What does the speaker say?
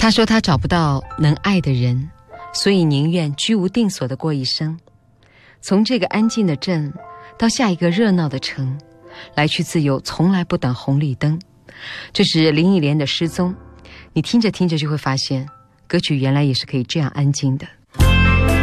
他说他找不到能爱的人，所以宁愿居无定所地过一生，从这个安静的镇到下一个热闹的城，来去自由，从来不等红绿灯。这是林忆莲的失踪。你听着听着就会发现，歌曲原来也是可以这样安静的。